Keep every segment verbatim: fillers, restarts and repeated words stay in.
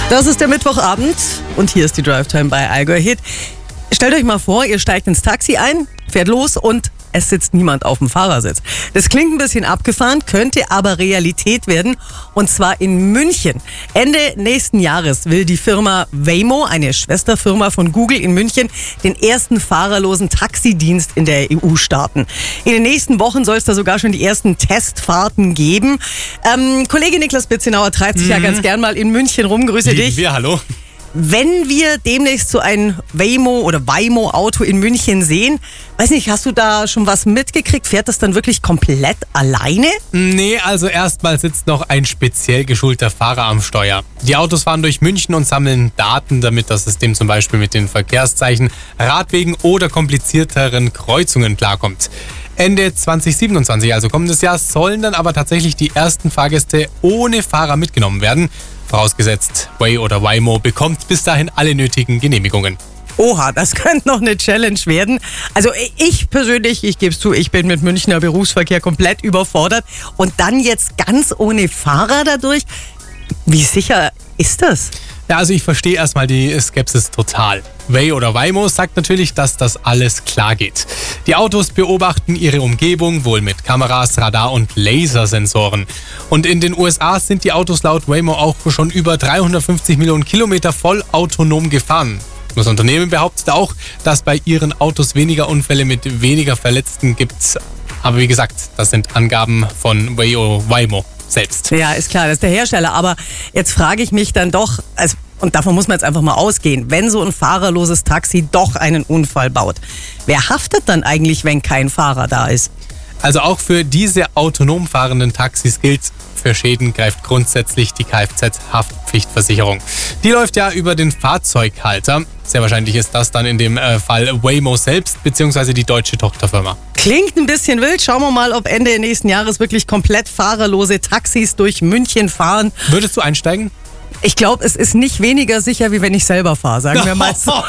Das ist der Mittwochabend und hier ist die Drive Time bei Allgäu Hit. Stellt euch mal vor, ihr steigt ins Taxi ein, fährt los und es sitzt niemand auf dem Fahrersitz. Das klingt ein bisschen abgefahren, könnte aber Realität werden, und zwar in München. Ende nächsten Jahres will die Firma Waymo, eine Schwesterfirma von Google in München, den ersten fahrerlosen Taxidienst in der E U starten. In den nächsten Wochen soll es da sogar schon die ersten Testfahrten geben. Ähm, Kollege Niklas Bitzenauer treibt sich mhm. ja ganz gern mal in München rum. Grüße Lieben dich. Wir, hallo. Wenn wir demnächst so ein Waymo oder Waymo-Auto in München sehen, weiß nicht, hast du da schon was mitgekriegt? Fährt das dann wirklich komplett alleine? Nee, also erstmal sitzt noch ein speziell geschulter Fahrer am Steuer. Die Autos fahren durch München und sammeln Daten, damit das System zum Beispiel mit den Verkehrszeichen, Radwegen oder komplizierteren Kreuzungen klarkommt. Ende zwanzig siebenundzwanzig, also kommendes Jahr, sollen dann aber tatsächlich die ersten Fahrgäste ohne Fahrer mitgenommen werden. Vorausgesetzt, Way oder Waymo bekommt bis dahin alle nötigen Genehmigungen. Oha, das könnte noch eine Challenge werden. Also ich persönlich, ich gebe es zu, ich bin mit Münchner Berufsverkehr komplett überfordert. Und dann jetzt ganz ohne Fahrer dadurch. Wie sicher ist das? Ja, also ich verstehe erstmal die Skepsis total. Way oder Waymo sagt natürlich, dass das alles klar geht. Die Autos beobachten ihre Umgebung, wohl mit Kameras, Radar und Lasersensoren. Und in den U S A sind die Autos laut Waymo auch schon über dreihundertfünfzig Millionen Kilometer voll autonom gefahren. Das Unternehmen behauptet auch, dass bei ihren Autos weniger Unfälle mit weniger Verletzten gibt. Aber wie gesagt, das sind Angaben von Way oder Waymo selbst. Ja, ist klar, das ist der Hersteller. Aber jetzt frage ich mich dann doch, also, und davon muss man jetzt einfach mal ausgehen, wenn so ein fahrerloses Taxi doch einen Unfall baut, wer haftet dann eigentlich, wenn kein Fahrer da ist? Also auch für diese autonom fahrenden Taxis gilt, für Schäden greift grundsätzlich die Kfz-Haftpflichtversicherung. Die läuft ja über den Fahrzeughalter. Sehr wahrscheinlich ist das dann in dem äh, Fall Waymo selbst bzw. die deutsche Tochterfirma. Klingt ein bisschen wild. Schauen wir mal, ob Ende nächsten Jahres wirklich komplett fahrerlose Taxis durch München fahren. Würdest du einsteigen? Ich glaube, es ist nicht weniger sicher, wie wenn ich selber fahre, sagen wir mal so.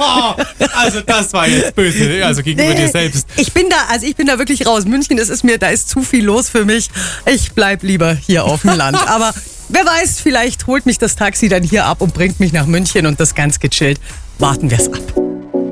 Also das war jetzt böse, also gegenüber dir selbst. Ich bin da, also ich bin da wirklich raus. München, das ist mir, da ist zu viel los für mich. Ich bleib lieber hier auf dem Land. Aber wer weiß, vielleicht holt mich das Taxi dann hier ab und bringt mich nach München und das ganz gechillt. Warten wir es ab.